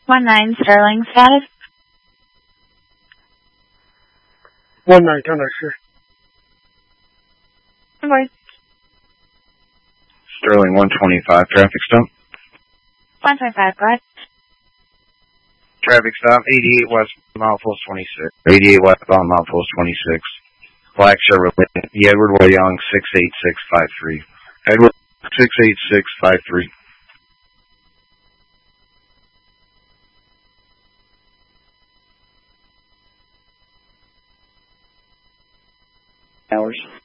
19 Sterling status. 19 Contact, sir. Board. Sterling 125, traffic stop. 125, go ahead. Traffic stop, 88 west milepost 26. 88 westbound milepost 26. Black Chevrolet, Edward Young 68653. Edward 68653. Hours.